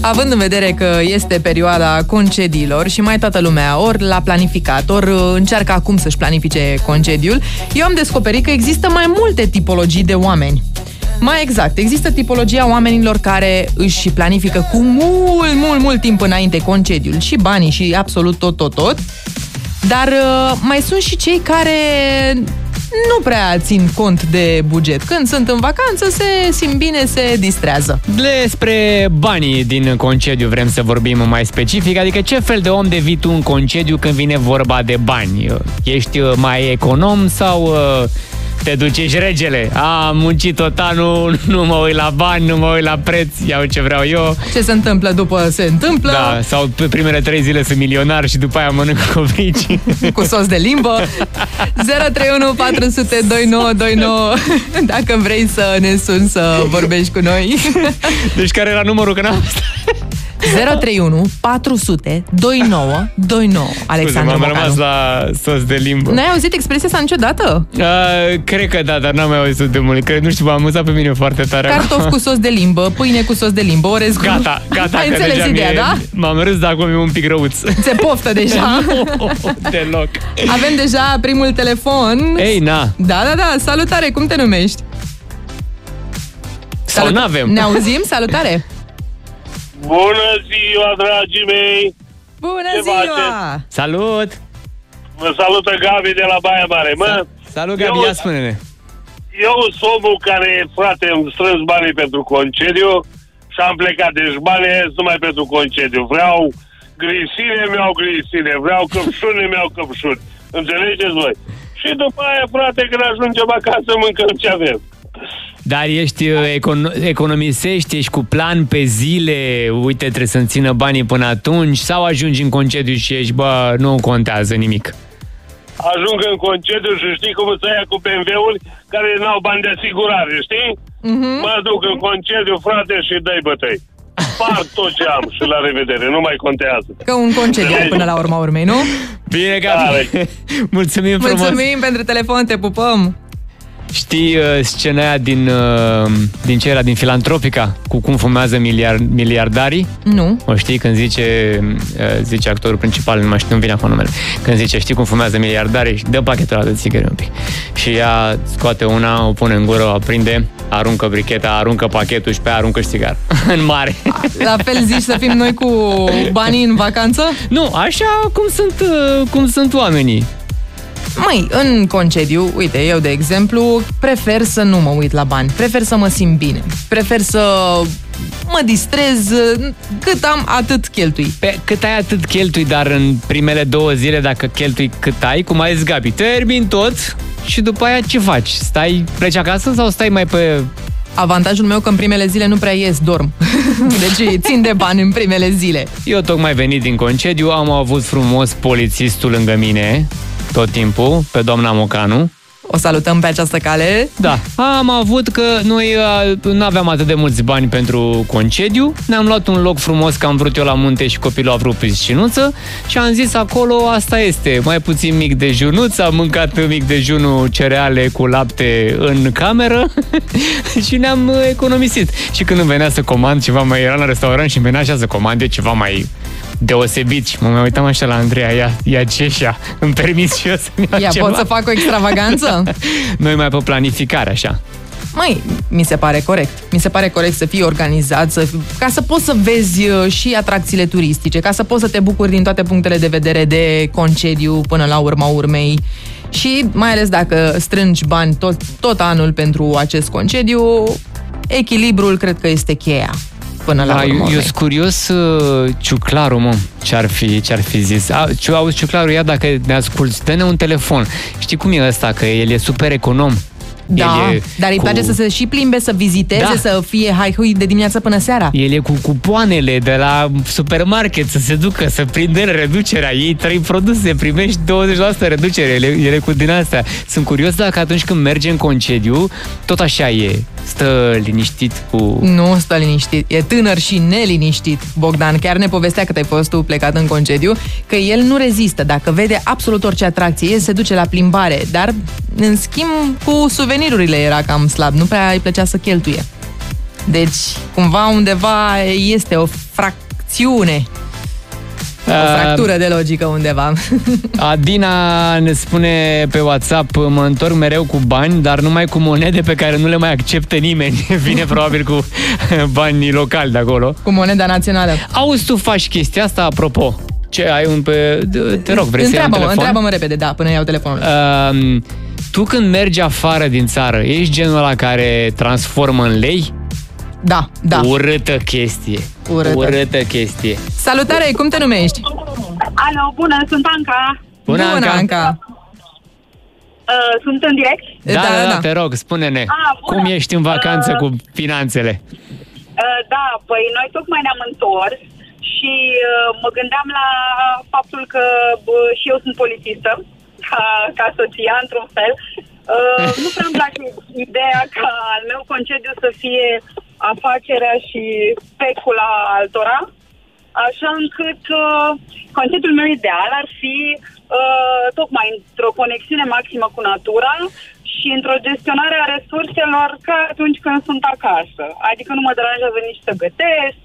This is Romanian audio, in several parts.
Având în vedere că este perioada concediilor și mai toată lumea ori l-a planificat, ori încearcă acum să-și planifice concediul, eu am descoperit că există mai multe tipologii de oameni. Mai exact, există tipologia oamenilor care își planifică cu mult timp înainte concediul și banii și absolut tot. Dar mai sunt și cei care nu prea țin cont de buget. Când sunt în vacanță, se simt bine, se distrează. Despre banii din concediu vrem să vorbim mai specific, adică ce fel de om devii tu în concediu când vine vorba de bani? Ești mai econom sau te duci, ești regele? Am muncit tot anul, nu mă uit la bani, nu mă uit la preț, iau ce vreau eu. Ce se întâmplă după se întâmplă. Da, sau pe primele 3 zile sunt milionar și după aia mănânc cobrici. Cu sos de limbă. 031 400 2929 dacă vrei să ne suni să vorbești cu noi. Deci care era numărul? Că n-am 031 400 2929. Alexandru Mocanu. M-am rămas la sos de limbă. N-ai auzit expresia asta niciodată? Cred că da, dar n-am mai auzit de mult. Cred, nu știu, m-a amuzat pe mine foarte tare. Cartofi cu sos de limbă, pâine cu sos de limbă, orez cu... Gata. Ai înțeles ideea, da? M-am râs, dar acum e un pic răuț. Ți-e poftă deja? Nu, deloc. Avem deja primul telefon. Ei, na. Da, salutare, cum te numești? Sau n-avem. Ne auzim? Salutare! Bună ziua, dragii mei! Bună ce ziua! faceți? Salut! Vă salută Gabi de la Baia Mare. Salut, Gabi, ia spune-ne. Eu sunt omul care, frate, îmi strâns banii pentru concediu și am plecat. Deci banii sunt numai pentru concediu. Vreau grisine, mi-au grisine. Vreau căpșuni, mi-au căpșuni. Înțelegeți voi? Și după aia, frate, când ajungem acasă, mâncăm ce avem. Dar economisești, ești cu plan pe zile, uite, trebuie să-mi țină banii până atunci, sau ajungi în concediu și ești, nu contează nimic? Ajung în concediu și știi cum să ia cu BMW-uri care n-au bani de asigurare, știi? Mă duc în concediu, frate, și dai bătăi. Sparg tot ce am și la revedere, nu mai contează. Că un concediu până la urma urmei, nu? Bine, Gabi. Mulțumim frumos. Mulțumim pentru telefon, te pupăm. Știi scena aia din ce era, din Filantropica, cu cum fumează miliardarii? Nu. O știi când zice actorul principal, nu mai știu, nu vine acum numele, când zice, știi cum fumează miliardarii? Și dă pachetul ăla de țigări un pic. Și ea scoate una, o pune în gură, o aprinde, aruncă bricheta, aruncă pachetul și pe aia aruncă și țigar. În mare. La fel zici să fim noi cu banii în vacanță? Nu, așa cum sunt oamenii. Măi, în concediu, uite, eu de exemplu, prefer să nu mă uit la bani, prefer să mă simt bine, prefer să mă distrez, cât am, atât cheltui. Cât ai, atât cheltui, dar în primele 2 zile, dacă cheltui cât ai, cum ai zis, Gabi, termin tot și după aia ce faci? Pleci acasă sau stai mai pe... Avantajul meu că în primele zile nu prea ies, dorm. Deci țin de bani în primele zile. Eu tocmai venit din concediu, am avut frumos polițistul lângă mine tot timpul, pe doamna Mocanu. O salutăm pe această cale. Da, am avut că noi nu aveam atât de mulți bani pentru concediu. Ne-am luat un loc frumos, că am vrut eu la munte și copilul a vrut piscinuță și am zis acolo, asta este, mai puțin mic dejunuț, am mâncat mic dejunul, cereale cu lapte în cameră și ne-am economisit. Și când îmi venea să comand ceva mai, era la restaurant și îmi venea așa să comande ceva mai deosebit și mă mai uitam așa la Andreea, ia ceșa, îmi permis și eu să-mi iau ceva. Pot să fac o extravaganță? Noi mai pe planificare, așa. Măi, mi se pare corect. Mi se pare corect să fii organizat, ca să poți să vezi și atracțiile turistice, ca să poți să te bucuri din toate punctele de vedere de concediu până la urma urmei. Și mai ales dacă strângi bani tot anul pentru acest concediu, echilibrul cred că este cheia. Până la urmă. Eu sunt curios, Ciuclaru, ce-ar fi zis. Auzi, Ciuclaru, ia dacă ne asculti, dă-ne un telefon. Știi cum e ăsta, că el e super econom. Da, dar îi place să se și plimbe, să viziteze, să fie hai-hui de dimineața până seara. El e cu cupoanele de la supermarket, să se ducă, să prindă reducerea. Ei 3 produse, primești 20% reducere. Ele cu din astea. Sunt curios dacă atunci când merge în concediu, tot așa e. Stă liniștit cu... Nu stă liniștit, e tânăr și neliniștit. Bogdan chiar ne povestea cât ai fost tu plecat în concediu, că el nu rezistă. Dacă vede absolut orice atracție, el se duce la plimbare, dar în schimb cu suvenirurile era cam slab, nu prea îi plăcea să cheltuie. Deci, cumva undeva este o fracțiune. O fractură de logică undeva. Adina ne spune pe WhatsApp: mă întorc mereu cu bani, dar numai cu monede pe care nu le mai acceptă nimeni. Vine probabil cu bani locali de acolo. Cu moneda națională. Auzi, tu faci chestia asta, apropo? Ce ai un pe... Te rog, vrei să iei un telefon? Întreabă-mă repede, da, până iau telefonul. Tu când mergi afară din țară, ești genul ăla care transformă în lei? Da, da. Urâtă chestie. Urâtă chestie. Salutare, cum te numești? Alo, bună, sunt Anca. Bună, Anca. Sunt în direct? Da, te rog, spune-ne. Cum ești în vacanță cu finanțele? Da, păi noi tocmai ne-am întors și mă gândeam la faptul că și eu sunt polițistă, ca soția, într-un fel. Nu prea îmi place ideea ca al meu concediu să fie afacerea și specula altora, așa încât concediul meu ideal ar fi tocmai într-o conexiune maximă cu natura și într-o gestionare a resurselor ca atunci când sunt acasă. Adică nu mă deranjează nici să gătesc,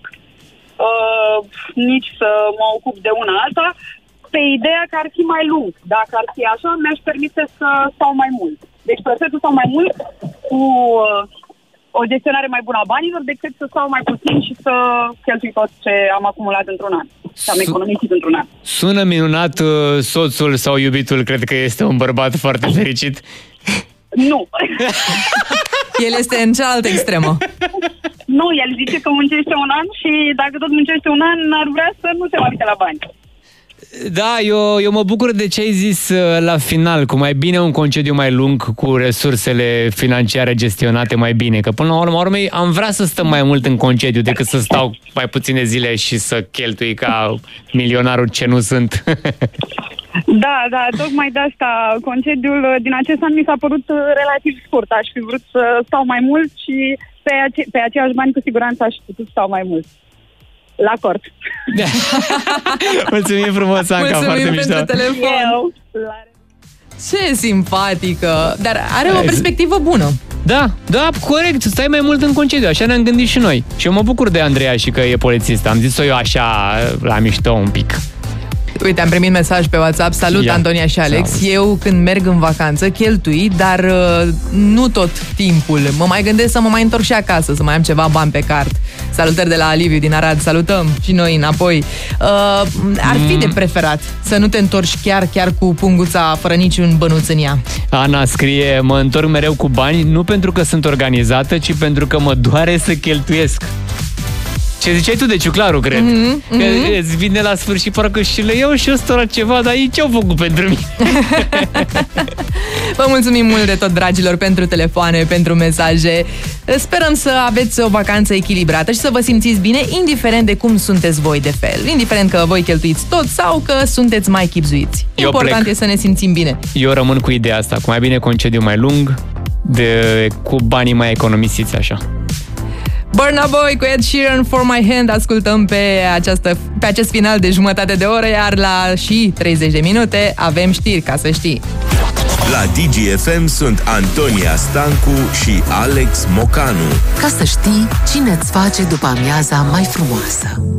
nici să mă ocup de una alta, pe ideea că ar fi mai lung. Dacă ar fi așa, mi-aș permite să stau mai mult. Deci prefer să stau mai mult cu o gestionare mai bună a banilor decât să stau mai puțin și să cheltui tot ce am acumulat într-un an. Și am economisit într-un an. Sună minunat. Soțul sau iubitul cred că este un bărbat foarte fericit. Nu. El este în cealaltă extremă. Nu, el zice că muncește un an și dacă tot muncește un an, ar vrea să nu se mai uite la bani. Da, eu mă bucur de ce ai zis la final, cu mai bine un concediu mai lung, cu resursele financiare gestionate mai bine, că până la urmă am vrea să stăm mai mult în concediu decât să stau mai puține zile și să cheltui ca milionarul ce nu sunt. Da, tocmai de asta concediul din acest an mi s-a părut relativ scurt. Aș fi vrut să stau mai mult și pe aceiași bani cu siguranță aș putut stau mai mult. La acord. Mulțumim frumos, Anca, foarte mișto. Mulțumim pentru telefon. Ce simpatică. Dar are o perspectivă bună. Da, corect, stai mai mult în concediu, așa ne-am gândit și noi. Și eu mă bucur de Andreea și că e polițist. Am zis-o eu așa, la mișto un pic. Uite, am primit mesaj pe WhatsApp. Salut, Antonia și Alex. Eu când merg în vacanță cheltui, dar nu tot timpul. Mă mai gândesc să mă mai întorc și acasă, să mai am ceva bani pe card. Salutări de la Liviu din Arad. Salutăm și noi înapoi. Ar fi de preferat să nu te întorci chiar cu punguța fără niciun bănuț în ea. Ana scrie: mă întorc mereu cu bani, nu pentru că sunt organizată, ci pentru că mă doare să cheltuiesc. Ce ziceai tu de ciuclaru, cred? Că îți vine la sfârșit, parcă și le iau și ăstora ceva, dar ei ce-au făcut pentru mine? Vă mulțumim mult de tot, dragilor, pentru telefoane, pentru mesaje. Sperăm să aveți o vacanță echilibrată și să vă simțiți bine, indiferent de cum sunteți voi de fel. Indiferent că voi cheltuiți tot sau că sunteți mai chibzuiți. Important e să ne simțim bine. Eu rămân cu ideea asta, cu mai bine concediu mai lung, cu banii mai economisiți așa. Burna Boy cu Ed Sheeran, For My Hand. Ascultăm pe acest final de jumătate de oră, iar la și 30 de minute avem știri, ca să știi. La DGFM sunt Antonia Stancu și Alex Mocanu. Ca să știi cine îți face după amiaza mai frumoasă.